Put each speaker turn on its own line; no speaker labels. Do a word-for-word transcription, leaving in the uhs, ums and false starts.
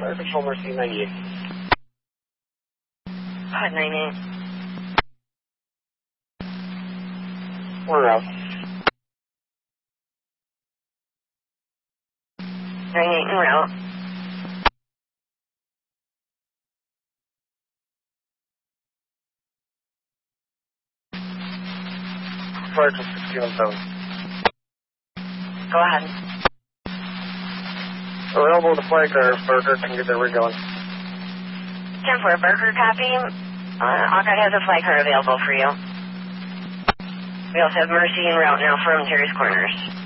Fire Control Mercy ninety-eight.
Hot ninety-eight.
We're out.
ninety-eight en route.
Fire to sixteen on seven.
Go ahead.
Available to flag our Burger can get their rig going.
ten four, Burger copy. Uh, Hawkeye has a flag car available for you. We also have Mercy en route now from Terry's Corners.